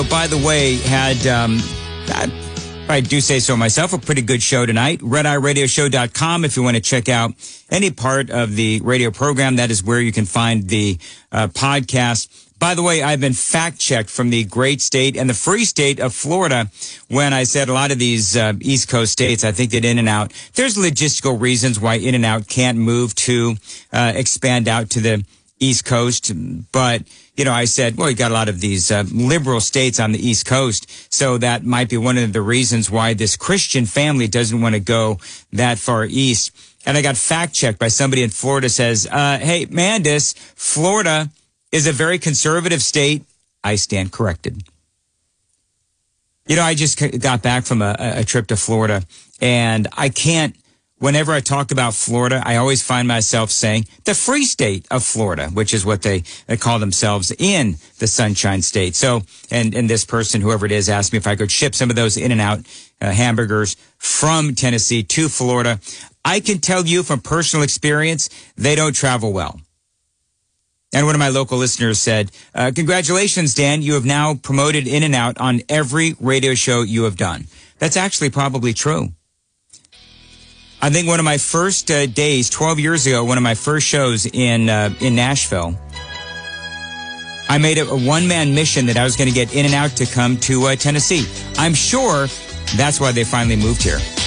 By the way, had, if I do say so myself, a pretty good show tonight. RedEyeRadioShow.com if you want to check out any part of the radio program. That is where you can find the podcast. By the way, I've been fact-checked from the great state and the free state of Florida when I said a lot of these East Coast states, I think that In-N-Out, there's logistical reasons why In-N-Out can't move to expand out to the East Coast. But, you know, I said, well, you got a lot of these liberal states on the East Coast, so that might be one of the reasons why this Christian family doesn't want to go that far east. And I got fact-checked by somebody in Florida says, hey, Mandis, Florida is a very conservative state. I stand corrected. You know, I just got back from a trip to Florida, and I can't, whenever I talk about Florida, I always find myself saying the free state of Florida, which is what they call themselves in the Sunshine State. So, and this person, whoever it is, asked me if I could ship some of those In-N-Out hamburgers from Tennessee to Florida. I can tell you from personal experience, they don't travel well. And one of my local listeners said, congratulations, Dan, you have now promoted In-N-Out on every radio show you have done. That's actually probably true. I think one of my first days, 12 years ago, one of my first shows in Nashville, I made a one-man mission that I was going to get In-N-Out to come to Tennessee. I'm sure that's why they finally moved here.